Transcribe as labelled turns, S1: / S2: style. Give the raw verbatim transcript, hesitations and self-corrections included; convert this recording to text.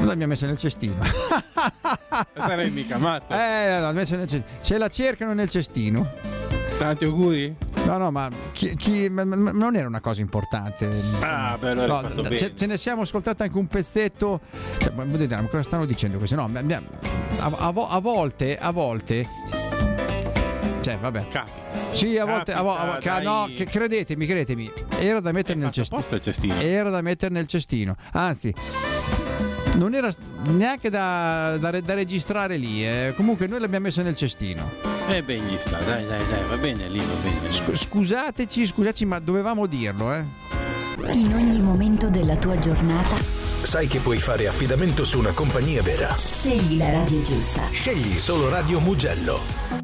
S1: L'abbiamo messa nel cestino.
S2: Sarei mica matto.
S1: Eh, l'abbiamo messa nel cestino. Se la cercano nel cestino.
S2: Tanti auguri?
S1: No, no, ma, chi, chi, ma, ma non era una cosa importante.
S2: Ah, beh, allora
S1: no,
S2: hai fatto
S1: ce,
S2: bene.
S1: ce ne siamo ascoltati anche un pezzetto. Cioè, ma vediamo cosa stanno dicendo questi. No, a, a, a volte, a volte. Cioè, vabbè.
S2: Capita.
S1: Sì, a volte,
S2: Capita,
S1: a vo- a vo- ca- no, che, credetemi, credetemi, era da mettere nel cestino.
S2: Il cestino.
S1: Era da mettere nel cestino. Anzi, non era neanche da, da, da registrare lì. Eh. Comunque, noi l'abbiamo messa nel cestino.
S2: Eh ben gli sta, dai, dai, dai, va bene lì, va bene.
S1: Sc- scusateci, scusateci, ma dovevamo dirlo, eh.
S3: In ogni momento della tua giornata
S4: sai che puoi fare affidamento su una compagnia vera.
S3: scegli la radio giusta.
S4: Scegli solo Radio Mugello.